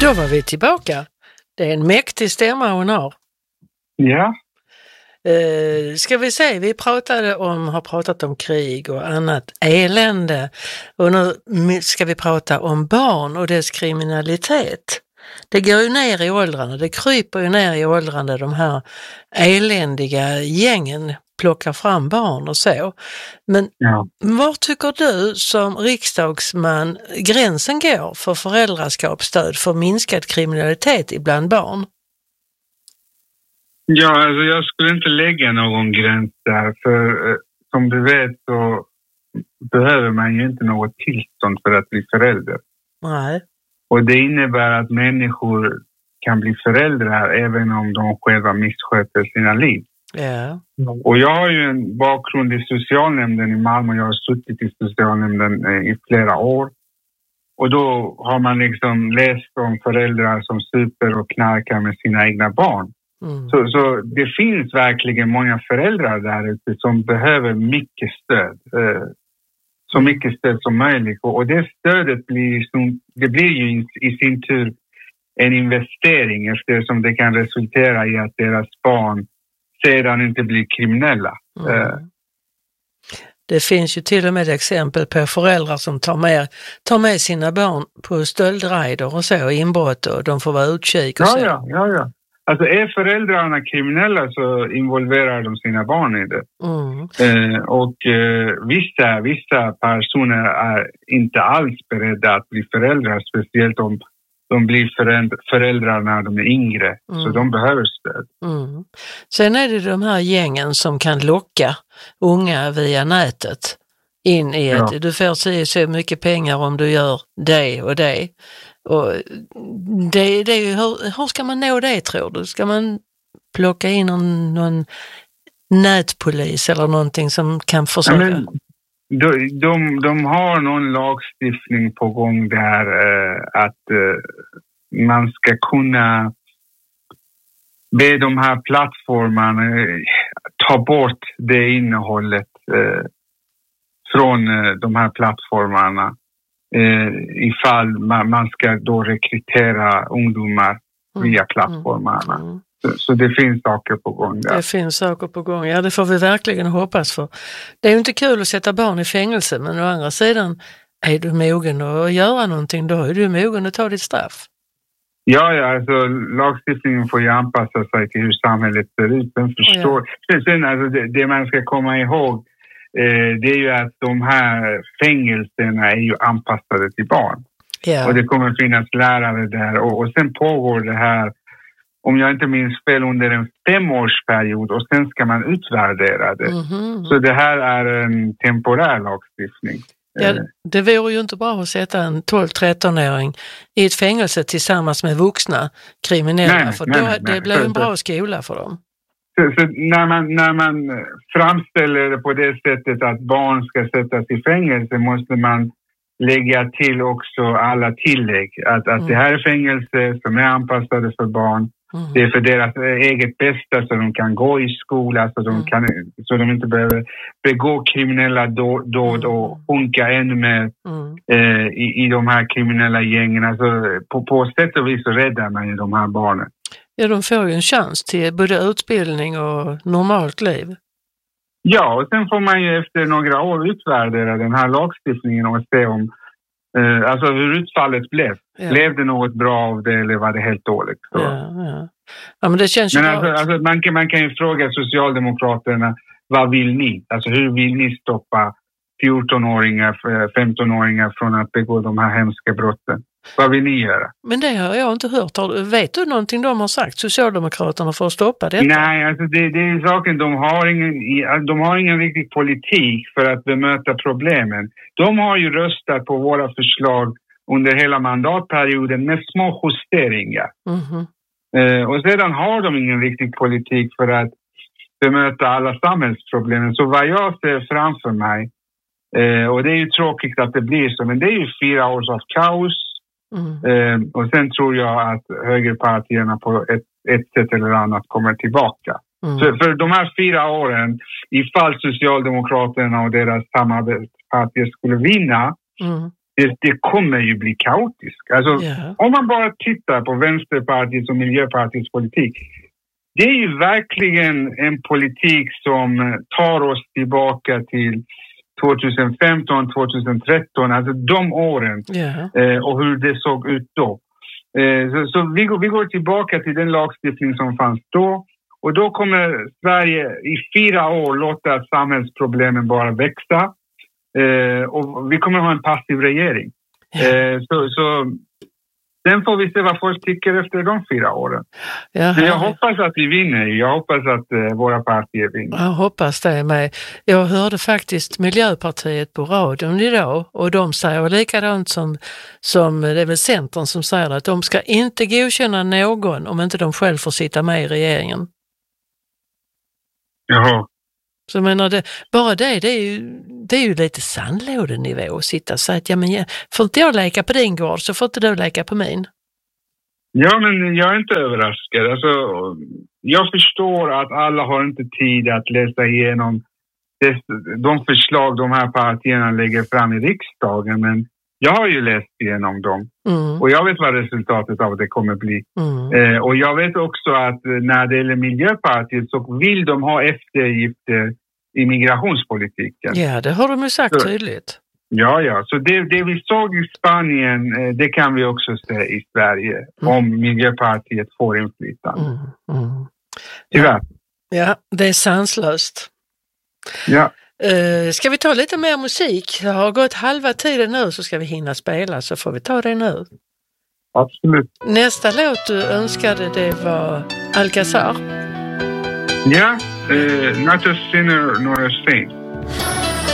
Då var vi tillbaka. Det är en mäktig stämma hon har. Ja. Ska vi se, vi har pratat om krig och annat elände. Och nu ska vi prata om barn och dess kriminalitet. Det går ju ner i åldrarna, det kryper ju ner i åldrarna, de här eländiga gängen plockar fram barn och så. Men var tycker du som riksdagsman gränsen går för föräldraskapsstöd för minskad kriminalitet ibland barn? Ja, alltså jag skulle inte lägga någon gräns där, för som du vet så behöver man ju inte något tillstånd för att bli förälder. Nej. Och det innebär att människor kan bli föräldrar även om de själva missköter sina liv. Ja. Och jag har ju en bakgrund i socialnämnden i Malmö. Jag har suttit i socialnämnden i flera år. Och då har man liksom läst om föräldrar som super och knarkar med sina egna barn. Mm. Så det finns verkligen många föräldrar där ute som behöver mycket stöd. Så mycket stöd som möjligt. Och det stödet blir ju i sin tur en investering, eftersom det kan resultera i att deras barn sedan inte blir kriminella. Det finns ju till och med exempel på föräldrar som tar med sina barn på stöldrider och så, inbrott, och de får vara utkik och så. Ja. Alltså är föräldrarna kriminella så involverar de sina barn i det. Vissa personer är inte alls beredda att bli föräldrar, speciellt om de blir föräldrar när de är yngre. Så de behöver stöd. Sen är det de här gängen som kan locka unga via nätet in i ett, du får så mycket pengar om du gör det och det. Och det är ju, hur ska man nå det, tror du? Ska man plocka in någon nätpolis eller någonting som kan försöka? De har någon lagstiftning på gång där att man ska kunna be de här plattformarna ta bort det innehållet från de här plattformarna. Ifall man ska då rekrytera ungdomar via plattformarna. Så det finns saker på gång där. Det finns saker på gång, ja, det får vi verkligen hoppas för. Det är ju inte kul att sätta barn i fängelse, men å andra sidan är du mogen att göra någonting, då är du mogen att ta ditt straff. Ja, alltså lagstiftningen får ju anpassa sig till hur samhället ser ut. Sen alltså, det man ska komma ihåg, det är ju att de här fängelserna är ju anpassade till barn. Yeah. Och det kommer finnas lärare där. Och sen pågår det här, om jag inte minns fel, under en 5-årsperiod. Och sen ska man utvärdera det. Så det här är en temporär lagstiftning. Ja, det vore ju inte bra att sätta en 12-13-åring i ett fängelse tillsammans med vuxna kriminella. Det blir en bra skola för dem. Så när man framställer det på det sättet att barn ska sättas i fängelse, måste man lägga till också alla tillägg. Att det här är fängelse som är anpassade för barn. Det är för deras eget bästa, så de kan gå i skola, så de inte behöver begå kriminella dåd och sjunka ännu mer i de här kriminella gängen. Alltså, på sätt och vis så räddar man ju de här barnen. Ja, de får ju en chans till både utbildning och normalt liv. Ja, och sen får man ju efter några år utvärdera den här lagstiftningen och se om alltså hur utfallet blev. Ja. Blev det något bra av det eller var det helt dåligt? Så. Ja, men det känns ju bra. Alltså, man kan ju fråga Socialdemokraterna, vad vill ni? Alltså hur vill ni stoppa 14-åringar, 15-åringar från att begå de här hemska brotten? Vad vill ni göra? Men det har jag inte hört. Vet du någonting de har sagt, Socialdemokraterna, för att stoppa detta? Nej, alltså det är saken. De har ingen riktig politik för att bemöta problemen. De har ju röstat på våra förslag under hela mandatperioden med små justeringar. Och sedan har de ingen riktig politik för att bemöta alla samhällsproblemen. Så vad jag ser framför mig, och det är ju tråkigt att det blir så, men det är ju 4 år av kaos. Och sen tror jag att högerpartierna på ett sätt eller annat kommer tillbaka. För de här 4 åren, ifall Socialdemokraterna och deras samarbetspartier skulle vinna, det kommer ju bli kaotiskt. Alltså, om man bara tittar på Vänsterpartiets och Miljöpartiets politik, det är ju verkligen en politik som tar oss tillbaka till 2015, 2013, alltså de åren och hur det såg ut då. Så vi går tillbaka till den lagstiftning som fanns då, och då kommer Sverige i 4 år låta samhällsproblemen bara växa, och vi kommer ha en passiv regering. Så sen får vi se vad folk tycker efter de 4 åren. Men jag hoppas att vi vinner. Jag hoppas att våra partier vinner. Jag hoppas det med. Jag hörde faktiskt Miljöpartiet på radion idag, och de säger likadant som det är väl Centern som säger att de ska inte godkänna någon om inte de själv får sitta med i regeringen. Jaha. Så jag menar, det är ju lite sandlådenivå att sitta och säga att får inte jag leka på din gård så får inte du leka på min. Ja, men jag är inte överraskad. Alltså, jag förstår att alla har inte tid att läsa igenom de förslag de här partierna lägger fram i riksdagen, men jag har ju läst igenom dem. Och jag vet vad resultatet av det kommer bli. Och jag vet också att när det gäller Miljöpartiet så vill de ha eftergifter i migrationspolitiken. Ja, det har de ju sagt tydligt. Ja. Så det vi såg i Spanien, det kan vi också se i Sverige om Miljöpartiet får inflytande. Tyvärr. Ja, det är sanslöst. Ja. Ska vi ta lite mer musik? Det har gått halva tiden nu, så ska vi hinna spela, så får vi ta det nu. Absolut. Nästa låt du önskade, det var Alcazar. Ja, Not a Sinner Nor a Saint.